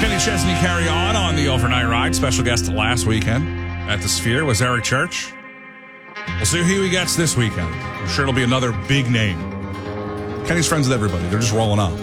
Kenny Chesney carry on the overnight ride. Special guest last weekend at the Sphere was Eric Church. We'll see who he gets this weekend. I'm sure it'll be another big name. Kenny's friends with everybody. They're just rolling up.